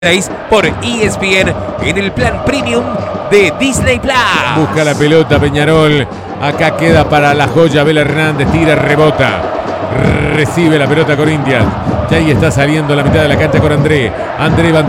por ESPN en el plan premium de Disney Plus. Busca la pelota Peñarol. Acá queda para la joya Abel Hernández. Tira, rebota. Recibe la pelota Corinthians. Ya ahí está saliendo la mitad de la cancha con André. André va